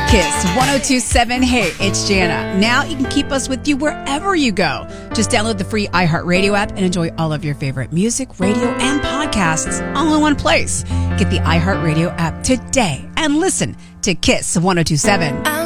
Kiss 1027. Hey, it's Jana. Now you can keep us with you wherever you go. Just download the free iHeartRadio app and enjoy all of your favorite music, radio, and podcasts all in one place. Get the iHeartRadio app today and listen to Kiss 1027.